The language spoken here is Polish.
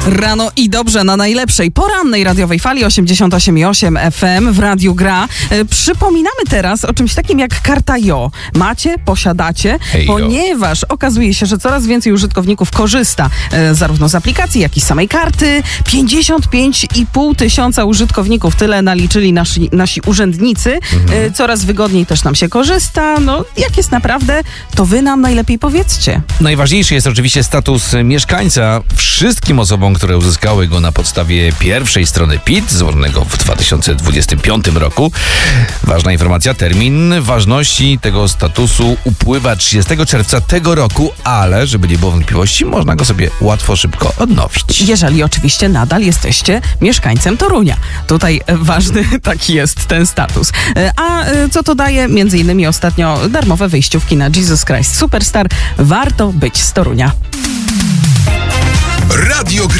Rano i dobrze na najlepszej porannej radiowej fali 88,8 FM w Radiu Gra. Przypominamy teraz o czymś takim jak karta JO. Macie, posiadacie, ponieważ okazuje się, że coraz więcej użytkowników korzysta zarówno z aplikacji, jak i z samej karty. 55,5 tysiąca użytkowników, tyle naliczyli nasi urzędnicy. Coraz wygodniej też nam się korzysta. No, jak jest naprawdę, to wy nam najlepiej powiedzcie. Najważniejszy jest oczywiście status mieszkańca. Wszystkim osobom, które uzyskały go na podstawie pierwszej strony PIT, złożonego w 2025 roku. Ważna informacja, termin ważności tego statusu upływa 30 czerwca tego roku, ale żeby nie było wątpliwości, można go sobie łatwo, szybko odnowić. Jeżeli oczywiście nadal jesteście mieszkańcem Torunia. Tutaj ważny taki jest ten status. A co to daje? Między innymi ostatnio darmowe wyjściówki na Jesus Christ Superstar. Warto być z Torunia.